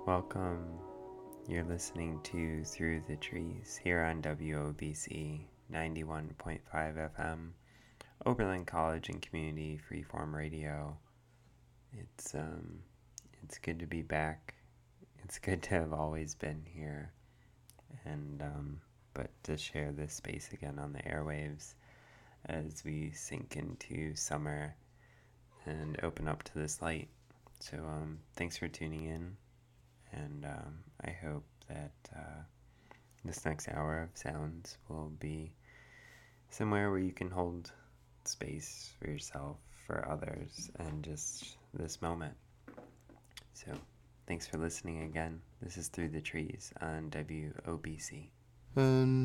Welcome. You're listening to Through the Trees here on WOBC 91.5 FM, Oberlin College and Community Freeform Radio. It's good to be back. It's good to have always been here, and but to share this space again on the airwaves as we sink into summer and open up to this light. So thanks for tuning in. And I hope that this next hour of sounds will be somewhere where you can hold space for yourself, for others, and just this moment. So, thanks for listening again. This is Through the Trees on WOBC.